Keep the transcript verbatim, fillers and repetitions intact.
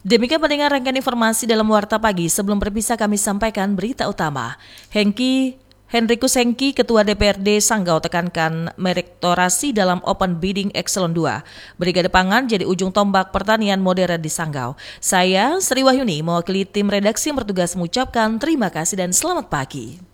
Demikian pendengar rangkaian informasi dalam Warta Pagi. Sebelum berpisah kami sampaikan berita utama. Hengki Henrikus Hengki, Ketua D P R D Sanggau tekankan meritokrasi dalam Open Bidding Eselon dua. Brigade Pangan jadi ujung tombak pertanian modern di Sanggau. Saya, Sri Wahyuni, mewakili tim redaksi yang bertugas mengucapkan terima kasih dan selamat pagi.